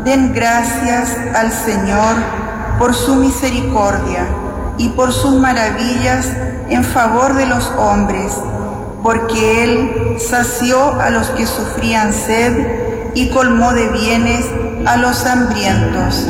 Den gracias al Señor por su misericordia y por sus maravillas en favor de los hombres, porque Él sació a los que sufrían sed y colmó de bienes a los hambrientos.